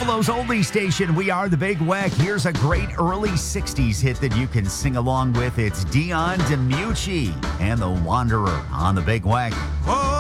Buffalo's oldie station. We are the Big Weck. Here's a great early 60s hit that you can sing along with. It's Dion DiMucci and The Wanderer on the Big Weck. Oh,